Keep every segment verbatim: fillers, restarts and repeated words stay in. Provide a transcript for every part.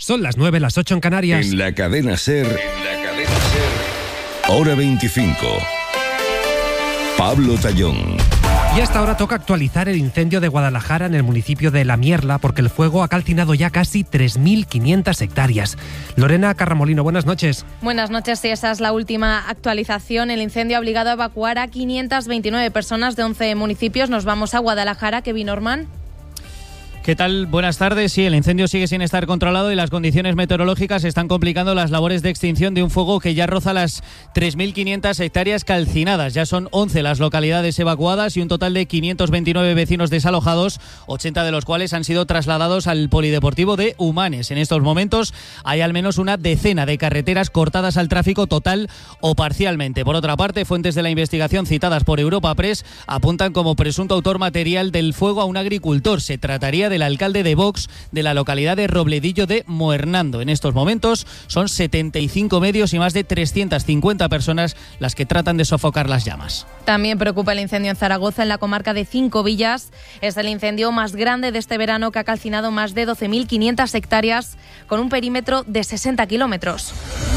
Son las nueve, las ocho en Canarias. En la cadena SER, en la cadena SER, hora veinticinco. Pablo Tallón. Y hasta ahora toca actualizar el incendio de Guadalajara en el municipio de La Mierla, porque el fuego ha calcinado ya casi tres mil quinientas hectáreas. Lorena Carramolino, buenas noches. Buenas noches, sí, esa es la última actualización. El incendio ha obligado a evacuar a quinientas veintinueve personas de once municipios. Nos vamos a Guadalajara. Kevin Norman. ¿Qué tal? Buenas tardes. Sí, el incendio sigue sin estar controlado y las condiciones meteorológicas están complicando las labores de extinción de un fuego que ya roza las tres mil quinientas hectáreas calcinadas. Ya son once las localidades evacuadas y un total de quinientos veintinueve vecinos desalojados, ochenta de los cuales han sido trasladados al polideportivo de Humanes. En estos momentos hay al menos una decena de carreteras cortadas al tráfico total o parcialmente. Por otra parte, fuentes de la investigación citadas por Europa Press apuntan como presunto autor material del fuego a un agricultor. Se trataría de el alcalde de Vox de la localidad de Robledillo de Moernando. En estos momentos son setenta y cinco medios y más de trescientas cincuenta personas las que tratan de sofocar las llamas. También preocupa el incendio en Zaragoza, en la comarca de Cinco Villas. Es el incendio más grande de este verano, que ha calcinado más de doce mil quinientas hectáreas con un perímetro de sesenta kilómetros.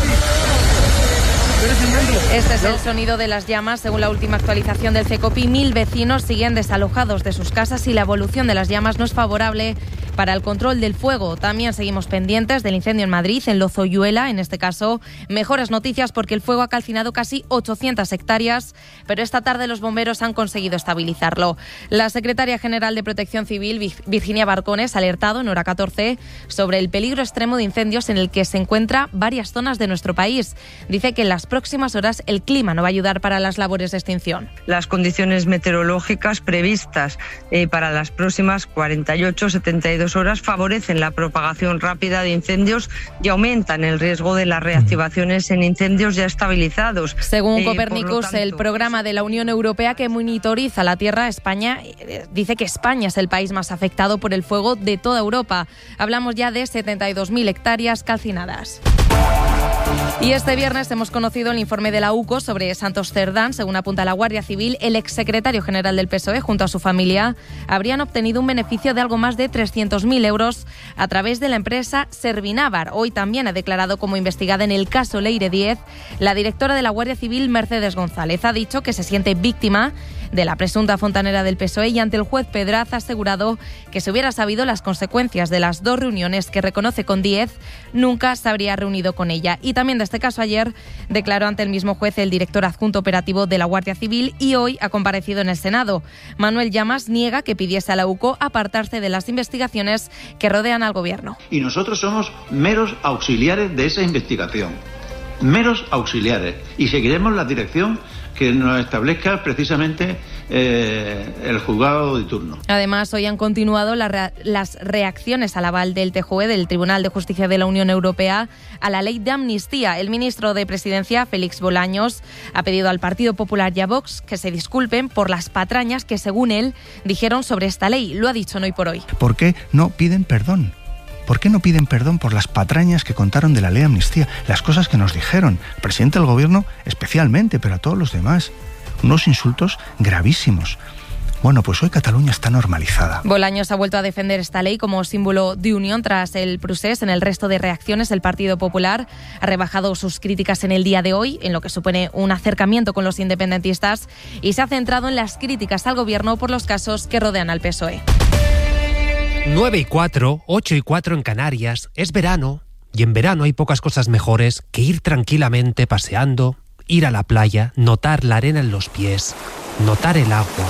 Este es el sonido de las llamas. Según la última actualización del CECOPI, mil vecinos siguen desalojados de sus casas y la evolución de las llamas no es favorable para el control del fuego. También seguimos pendientes del incendio en Madrid, en Lozoyuela. En este caso, mejores noticias porque el fuego ha calcinado casi ochocientas hectáreas, pero esta tarde los bomberos han conseguido estabilizarlo. La secretaria general de Protección Civil, Virginia Barcones, ha alertado en Hora catorce sobre el peligro extremo de incendios en el que se encuentran varias zonas de nuestro país. Dice que en las próximas horas el clima no va a ayudar para las labores de extinción. Las condiciones meteorológicas previstas eh, para las próximas cuarenta y ocho a setenta y dos horas favorecen la propagación rápida de incendios y aumentan el riesgo de las reactivaciones en incendios ya estabilizados. Según eh, Copernicus, tanto, el programa de la Unión Europea que monitoriza la Tierra, España, eh, dice que España es el país más afectado por el fuego de toda Europa. Hablamos ya de setenta y dos mil hectáreas calcinadas. Y este viernes hemos conocido el informe de la U C O sobre Santos Cerdán. Según apunta la Guardia Civil, el exsecretario general del P S O E junto a su familia habrían obtenido un beneficio de algo más de trescientos mil euros a través de la empresa Servinávar. Hoy también ha declarado como investigada en el caso Leire diez la directora de la Guardia Civil, Mercedes González. Ha dicho que se siente víctima de la presunta fontanera del P S O E y ante el juez Pedraz ha asegurado que si hubiera sabido las consecuencias de las dos reuniones que reconoce con Díez, nunca se habría reunido con ella. Y también de este caso ayer declaró ante el mismo juez el director adjunto operativo de la Guardia Civil y hoy ha comparecido en el Senado. Manuel Llamas niega que pidiese a la U C O apartarse de las investigaciones que rodean al gobierno. Y nosotros somos meros auxiliares de esa investigación, meros auxiliares, y seguiremos la dirección que nos establezca precisamente eh, el juzgado de turno. Además, hoy han continuado la rea- las reacciones al aval del T J U E, del Tribunal de Justicia de la Unión Europea, a la ley de amnistía. El ministro de Presidencia, Félix Bolaños, ha pedido al Partido Popular y a Vox que se disculpen por las patrañas que, según él, dijeron sobre esta ley. Lo ha dicho en Hoy por Hoy. ¿Por qué no piden perdón? ¿Por qué no piden perdón por las patrañas que contaron de la ley de amnistía? Las cosas que nos dijeron, el presidente del gobierno especialmente, pero a todos los demás. Unos insultos gravísimos. Bueno, pues hoy Cataluña está normalizada. Bolaños ha vuelto a defender esta ley como símbolo de unión tras el procés. En el resto de reacciones, el Partido Popular ha rebajado sus críticas en el día de hoy, en lo que supone un acercamiento con los independentistas, y se ha centrado en las críticas al gobierno por los casos que rodean al P S O E. nueve y cuatro, ocho y cuatro en Canarias. Es verano y en verano hay pocas cosas mejores que ir tranquilamente paseando, ir a la playa, notar la arena en los pies, notar el agua,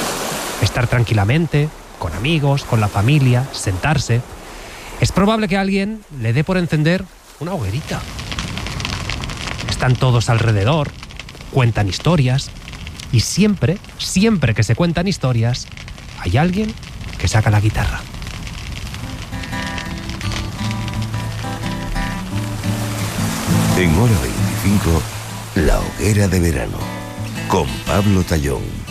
estar tranquilamente, con amigos, con la familia, sentarse. Es probable que a alguien le dé por encender una hoguerita. Están todos alrededor, cuentan historias y siempre, siempre que se cuentan historias, hay alguien que saca la guitarra. En Hora veinticinco, la hoguera de verano, con Pablo Tallón.